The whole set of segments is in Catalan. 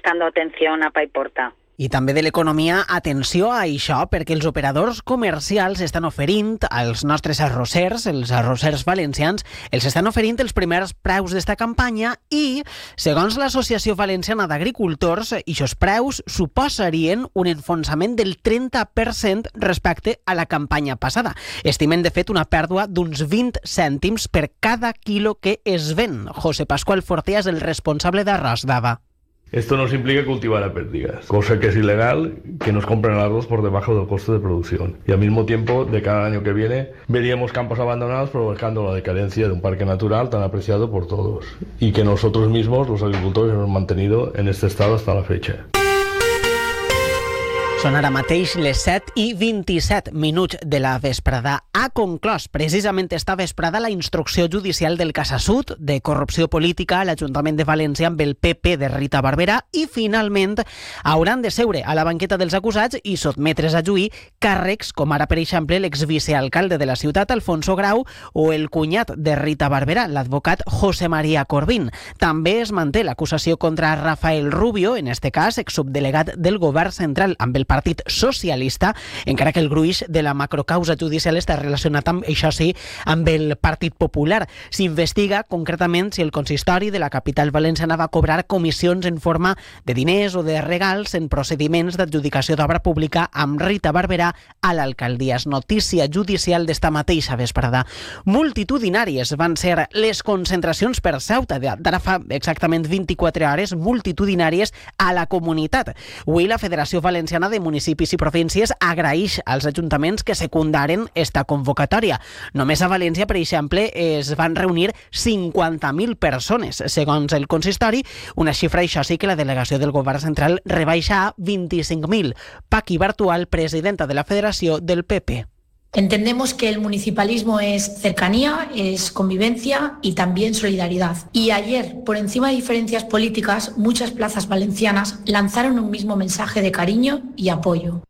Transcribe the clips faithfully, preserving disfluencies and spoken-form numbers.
prestando atención a Paiporta. I també de l'economia, atenció a això, perquè els operadors comercials estan oferint als nostres arrossers, els arrossers valencians, els estan oferint els primers preus d'esta campanya i, segons l'Associació Valenciana d'Agricultors, aquests preus suposarien un enfonsament del trenta per cent respecte a la campanya passada. Estimen, de fet, una pèrdua d'uns vint cèntims per cada quilo que es ven. José Pascual Fortea és el responsable d'Arròs d'Ava. Esto nos implica cultivar a pérdidas, cosa que es ilegal, que nos compren el arroz por debajo del coste de producción. Y al mismo tiempo, de cada año que viene, veríamos campos abandonados provocando la decadencia de un parque natural tan apreciado por todos y que nosotros mismos, los agricultores, hemos mantenido en este estado hasta la fecha. Són ara mateix les set i vint-i-set minuts de la vesprada. Ha conclòs precisament esta vesprada la instrucció judicial del Casasud de corrupció política a l'Ajuntament de València amb el P P de Rita Barberà i finalment hauran de seure a la banqueta dels acusats i sotmetre's a juí càrrecs com ara, per exemple, l'exvicealcalde de la ciutat, Alfonso Grau, o el cunyat de Rita Barberà, l'advocat José María Corbín. També es manté l'acusació contra Rafael Rubio, en este cas exsubdelegat del govern central amb el Partit Socialista, encara que el gruix de la macrocausa judicial està relacionat amb, això sí, amb el Partit Popular. S'investiga concretament si el consistori de la capital valenciana va cobrar comissions en forma de diners o de regals en procediments d'adjudicació d'obra pública amb Rita Barberà a l'alcaldia. És notícia judicial d'esta mateixa vesprada. Multitudinàries van ser les concentracions per Ceuta d'ara fa exactament vint-i-quatre hores, multitudinàries a la comunitat. Avui la Federació Valenciana de Municipis i Províncies agraeix als ajuntaments que secundaren esta convocatòria. Només a València, per exemple, es van reunir cinquanta mil persones, segons el consistori, una xifra, això sí, que la delegació del govern central rebaixa a vint-i-cinc mil. Paqui Bartual, presidenta de la Federació del P P. Entendemos que el municipalismo es cercanía, es convivencia y también solidaridad. Y ayer, por encima de diferencias políticas, muchas plazas valencianas lanzaron un mismo mensaje de cariño y apoyo.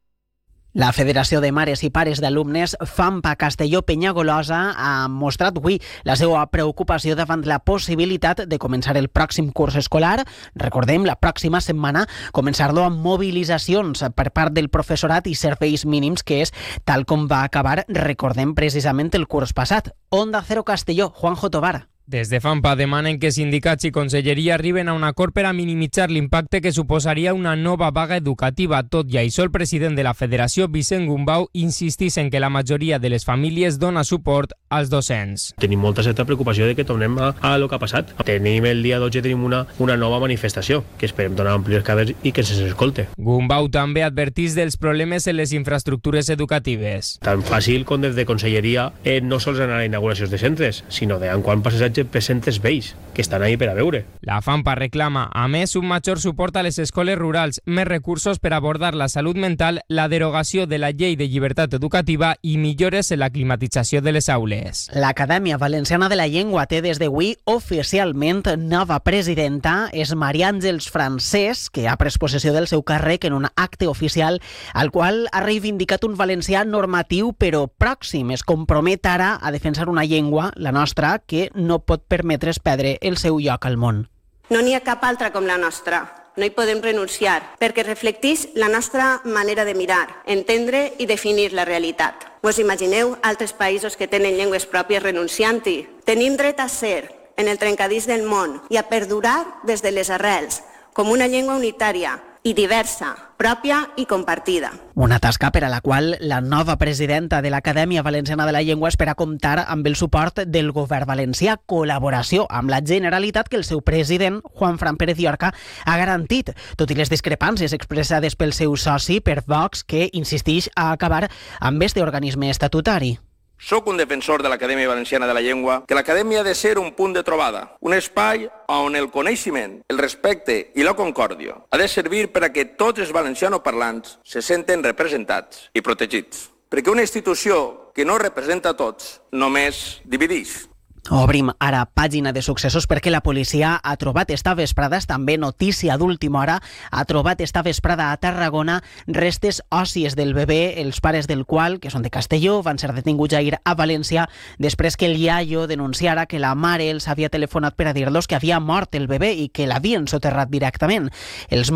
La Federació de Mares i Pares d'Alumnes FAMPA Castelló-Penyagolosa ha mostrat avui la seva preocupació davant la possibilitat de començar el pròxim curs escolar. Recordem, la pròxima setmana començar-lo amb mobilitzacions per part del professorat i serveis mínims, que és tal com va acabar, recordem, precisament el curs passat. Onda Cero Castelló, Juanjo Tobar. Des de FAMPA demanen que sindicats i conselleria arriben a un acord per a minimitzar l'impacte que suposaria una nova vaga educativa. Tot i això, el president de la Federació, Vicent Gumbau, insistís en que la majoria de les famílies dona suport als docents. Tenim molta certa preocupació de que tornem a, a lo que ha passat. Tenim el dia dotze tenim una, una nova manifestació, que esperem donar amplis cabers i que se'ns escolte. Gumbau també advertís dels problemes en les infraestructures educatives. Tan fàcil com des de conselleria eh, no sols anar a inauguracions de centres, sinó de en quan passeig presentes vells, que estan ahí per a veure. La FAMPA reclama, a més, un major suport a les escoles rurals, més recursos per abordar la salut mental, la derogació de la llei de llibertat educativa i millores en la climatització de les aules. L'Acadèmia Valenciana de la Llengua té des d'avui oficialment nova presidenta. És Maria Àngels Francés, que ha pres possessió del seu càrrec en un acte oficial al qual ha reivindicat un valencià normatiu però pròxim. Es compromet ara a defensar una llengua, la nostra, que no pot permetre's perdre el seu lloc al món. No n'hi ha cap altra com la nostra. No hi podem renunciar, perquè reflecteix la nostra manera de mirar, entendre i definir la realitat. Vos imagineu altres països que tenen llengües pròpies renunciant-hi? Tenim dret a ser en el trencadís del món i a perdurar des de les arrels, com una llengua unitària i diversa, pròpia i compartida. Una tasca per a la qual la nova presidenta de l'Acadèmia Valenciana de la Llengua espera comptar amb el suport del govern valencià, col·laboració amb la Generalitat que el seu president, Juan Fran Pérez Llorca, ha garantit, tot i les discrepàncies expressades pel seu soci, per Vox, que insisteix a acabar amb este organisme estatutari. Soc un defensor de l'Acadèmia Valenciana de la Llengua, que l'Acadèmia ha de ser un punt de trobada, un espai on el coneixement, el respecte i la concòrdia ha de servir per a que tots els valencianoparlants se senten representats i protegits. Perquè una institució que no representa a tots només divideix. Obrim ara pàgina de successos perquè la policia ha trobat esta vesprada, és també notícia d'última hora, ha trobat esta vesprada a Tarragona restes òssies del bebè, els pares del qual, que són de Castelló, van ser detinguts ahir a València després que el iaio denunciara que la mare els havia telefonat per a dir-los que havia mort el bebè i que l'havien soterrat directament. Els